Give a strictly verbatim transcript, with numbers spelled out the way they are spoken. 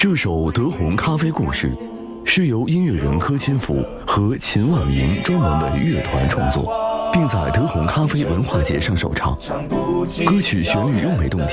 这首《德宏咖啡故事》是由音乐人柯千福和秦婉明专门为乐团创作，并在德宏咖啡文化节上首唱。歌曲旋律优美动听，